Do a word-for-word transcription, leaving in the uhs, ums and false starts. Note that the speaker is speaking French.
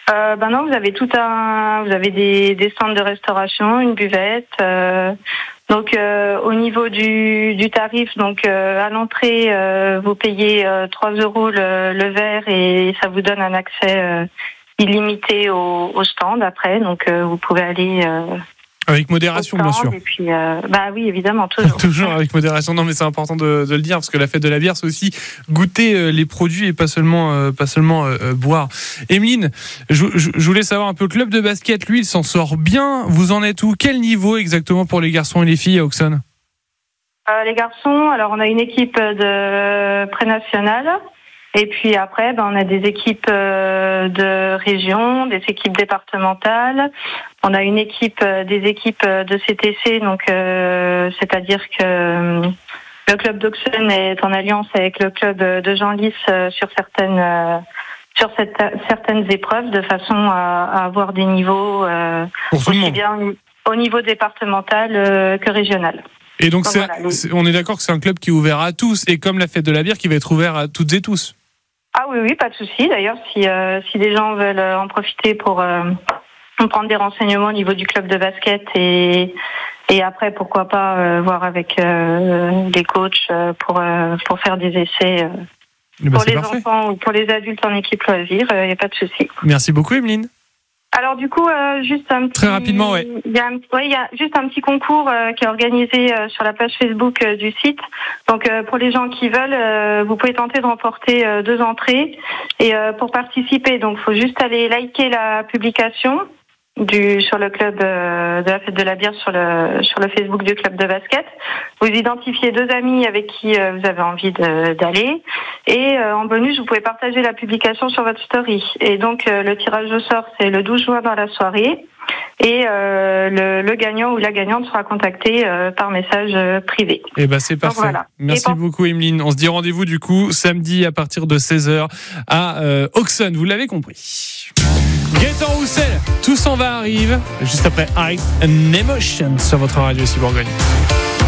Euh, ben non, vous avez tout un, vous avez des, des stands de restauration, une buvette. Euh, donc euh, au niveau du, du tarif, donc euh, à l'entrée, euh, vous payez euh, trois euros le, le verre et ça vous donne un accès euh, illimité au, au stand après. Donc euh, vous pouvez aller euh, avec modération, au stand, bien sûr. Et puis, euh, bah oui, évidemment, toujours. Toujours avec modération. Non, mais c'est important de, de le dire parce que la fête de la bière, c'est aussi goûter euh, les produits et pas seulement, euh, pas seulement euh, boire. Emeline, je, je, je voulais savoir un peu, le club de basket, lui, il s'en sort bien. Vous en êtes où? Quel niveau exactement pour les garçons et les filles à Auxonne? euh, Les garçons, alors on a une équipe de pré-nationale. Et puis après, ben, on a des équipes euh, de région, des équipes départementales. On a une équipe, euh, des équipes de C T C, donc euh, c'est-à-dire que euh, le club d'Auxonne est en alliance avec le club de Genlis euh, sur certaines euh, sur cette, certaines épreuves, de façon à, à avoir des niveaux euh, aussi bien au niveau départemental euh, que régional. Et donc, donc c'est, voilà, les... c'est, on est d'accord que c'est un club qui est ouvert à tous, et comme la fête de la bière, qui va être ouvert à toutes et tous. Ah oui, oui, pas de souci. D'ailleurs, si euh, si des gens veulent en profiter pour euh, prendre des renseignements au niveau du club de basket et et après, pourquoi pas euh, voir avec euh, des coachs euh, pour euh, pour faire des essais euh, bah, pour les parfait. enfants ou pour les adultes en équipe loisir. Il euh, n'y a pas de souci. Merci beaucoup, Emeline. Alors du coup, euh, juste un petit... Très rapidement, ouais. Il y a, un, ouais, il y a juste un petit concours euh, qui est organisé euh, sur la page Facebook euh, du site. Donc euh, pour les gens qui veulent, euh, vous pouvez tenter de remporter euh, deux entrées. Et euh, pour participer, donc faut juste aller liker la publication du sur le club euh, de la fête de la bière sur le sur le Facebook du club de basket. Vous identifiez deux amis avec qui euh, vous avez envie de, d'aller. Et euh, en bonus, vous pouvez partager la publication sur votre story. Et donc, euh, le tirage au sort, c'est le douze juin dans la soirée. Et euh, le, le gagnant ou la gagnante sera contacté euh, par message euh, privé. Et ben c'est parfait. Donc, voilà. Merci pour... beaucoup, Emeline. On se dit rendez-vous du coup samedi à partir de seize heures à euh, Auxonne. Vous l'avez compris. Gaëtan Roussel, tout s'en va arrive juste après Ice and Emotion sur votre radio ici Bourgogne.